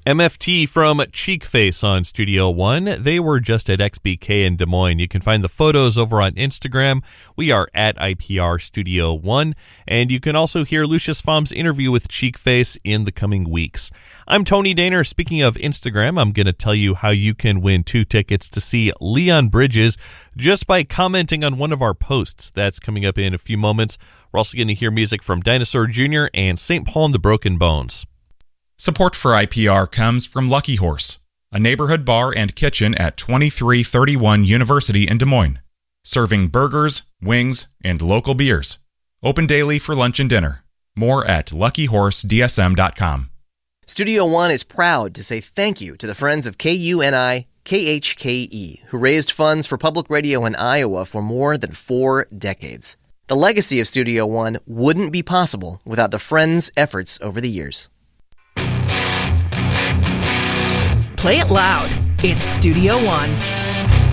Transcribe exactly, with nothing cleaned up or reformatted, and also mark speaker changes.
Speaker 1: M F T from Cheekface on Studio One. They were just at X B K in Des Moines. You can find the photos over on Instagram. We are at I P R Studio One. And you can also hear Lucius Pfahm's interview with Cheekface in the coming weeks. I'm Tony Daner. Speaking of Instagram, I'm going to tell you how you can win two tickets to see Leon Bridges just by commenting on one of our posts. That's coming up in a few moments. We're also going to hear music from Dinosaur Junior and Saint Paul and the Broken Bones.
Speaker 2: Support for I P R comes from Lucky Horse, a neighborhood bar and kitchen at twenty-three thirty-one University in Des Moines, serving burgers, wings, and local beers. Open daily for lunch and dinner. More at lucky horse d s m dot com.
Speaker 3: Studio One is proud to say thank you to the friends of K U N I K H K E, who raised funds for public radio in Iowa for more than four decades. The legacy of Studio One wouldn't be possible without the friends' efforts over the years.
Speaker 4: Play it loud. It's Studio One.